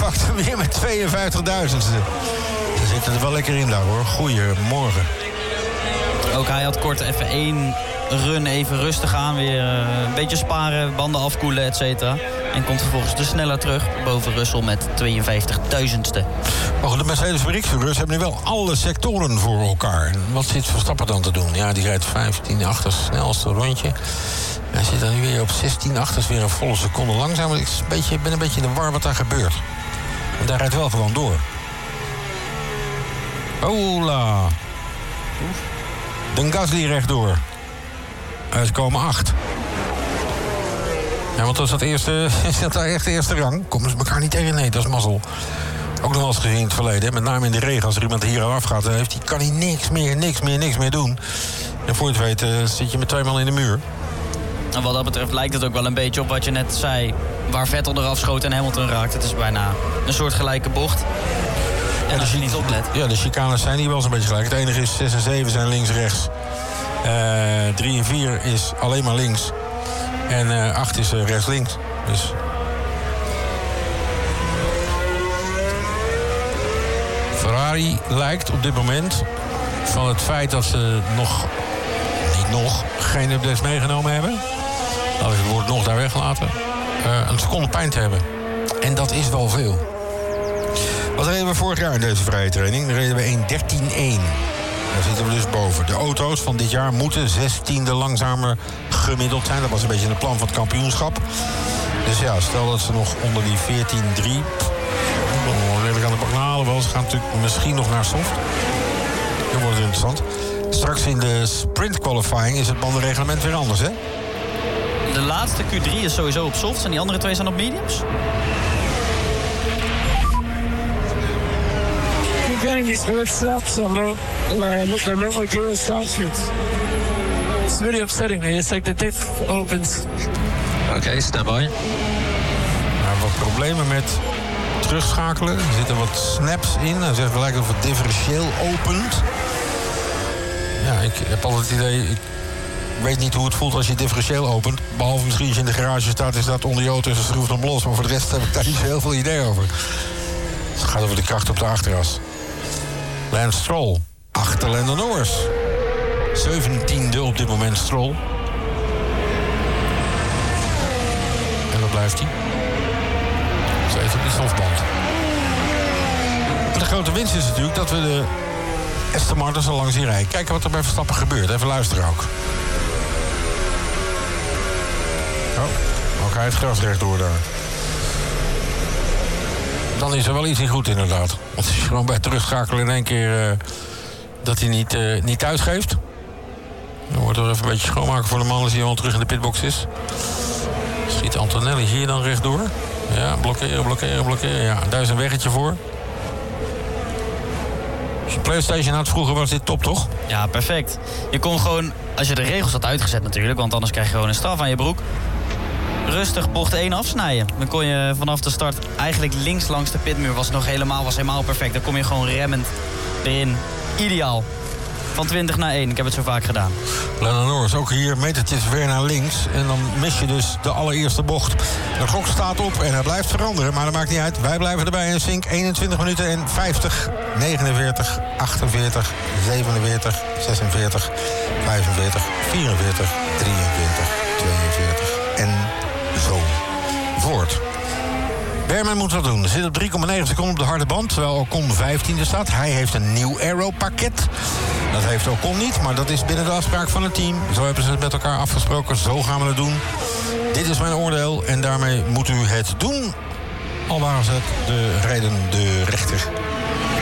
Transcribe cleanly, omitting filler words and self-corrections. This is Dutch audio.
pakt hem weer met 52.000ste. Ze zitten er wel lekker in daar, hoor. Goedemorgen. Ook hij had kort even 1 run, even rustig aan. Weer een beetje sparen, banden afkoelen, et cetera. En komt vervolgens dus sneller terug boven Russell met 52.000ste. Maar goed, de Mercedes fabriekscoureurs hebben nu wel alle sectoren voor elkaar. Wat zit Verstappen dan te doen? Ja, die rijdt 15 achter snelste rondje. Hij zit dan nu weer op 16 achter, weer een volle seconde langzaam. Ik ben een beetje in de war wat daar gebeurt. Maar daar rijdt wel gewoon door. Ola. Dan Gasly rechtdoor. Ze komen 8. Ja, want dat is dat echt de eerste rang. Komen ze elkaar niet tegen? Nee, dat is mazzel. Ook nog wel eens gezien in het verleden. Met name in de regen. Als er iemand hier af gaat, dan kan hij niks meer doen. En voor je het weet zit je met 2 man in de muur. En wat dat betreft lijkt het ook wel een beetje op wat je net zei. Waar Vettel eraf schoot en Hamilton raakt. Het is bijna een soort gelijke bocht. En als je niet oplet. Ja, de chicanes zijn hier wel zo'n beetje gelijk. Het enige is 6 en 7 zijn links-rechts. 3 en 4 is alleen maar links. En 8 is rechts-links. Dus... Ferrari lijkt op dit moment, van het feit dat ze geen updates meegenomen hebben, laat ik het woord nog daar weglaten, een seconde pijn te hebben. En dat is wel veel. Wat reden we vorig jaar in deze vrije training? Dan reden we 1:13.1. Daar zitten we dus boven. De auto's van dit jaar moeten 16e langzamer gemiddeld zijn. Dat was een beetje het plan van het kampioenschap. Dus ja, stel dat ze nog onder die 14.3... dan heb ik aan de bak halen wel. Ze gaan natuurlijk misschien nog naar soft. Dan wordt het interessant. Straks in de sprint qualifying is het bandenreglement weer anders, hè? De laatste Q3 is sowieso op softs en die andere 2 zijn op mediums. It's really upsetting me. It's like the diff opens. Okay, stand by. Wat problemen met terugschakelen. Er zitten wat snaps in. Hij zegt gelijk of het differentieel opent. Ja, ik heb altijd het idee... Ik weet niet hoe het voelt als je het differentieel opent. Behalve misschien als je in de garage staat... is dat onder je auto en ze schroeft hem los. Maar voor de rest heb ik daar niet zo heel veel idee over. Het gaat over de kracht op de achteras. Lance Stroll. Achter Lando Norris. 17e op dit moment Stroll. En wat blijft hij? Steeds op die softband. De grote winst is natuurlijk dat we de Aston Martin zo lang zien rijden. Kijken wat er bij Verstappen gebeurt. Even luisteren ook. Ook hij het gras rechtdoor daar. Dan is er wel iets niet goed inderdaad. Want als je gewoon bij terugschakelen in één keer dat hij niet thuis geeft. Dan wordt er even een beetje schoonmaken voor de man als hij al terug in de pitbox is. Schiet Antonelli hier dan rechtdoor. Ja, blokkeren. Ja, daar is een weggetje voor. Als je PlayStation had vroeger was dit top, toch? Ja, perfect. Je kon gewoon, als je de regels had uitgezet natuurlijk... want anders krijg je gewoon een straf aan je broek... rustig bocht 1 afsnijden. Dan kon je vanaf de start eigenlijk links langs de pitmuur... was helemaal perfect. Dan kom je gewoon remmend erin. Ideaal. Van 20 naar 1. Ik heb het zo vaak gedaan. Lando Norris, ook hier metertjes weer naar links. En dan mis je dus de allereerste bocht. De klok staat op en het blijft veranderen. Maar dat maakt niet uit. Wij blijven erbij in sync. 21 minuten en 50, 49, 48, 47, 46, 45, 44, 43, 42 en zo voort. Berman moet wat doen. Er zit op 3,9 seconden op de harde band, terwijl Ocon 15e staat. Hij heeft een nieuw aero-pakket. Dat heeft Ocon niet, maar dat is binnen de afspraak van het team. Zo hebben ze het met elkaar afgesproken. Zo gaan we het doen. Dit is mijn oordeel en daarmee moet u het doen. Al waren ze het de rechter